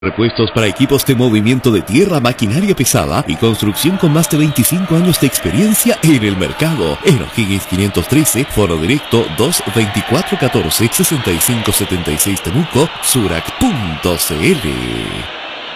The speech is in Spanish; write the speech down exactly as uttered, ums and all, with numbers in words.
Repuestos para equipos de movimiento de tierra, maquinaria pesada y construcción con más de veinticinco años de experiencia en el mercado. En O'Higgins quinientos trece, foro directo dos veinticuatro catorce sesenta y cinco setenta y seis Temuco, surac punto cl.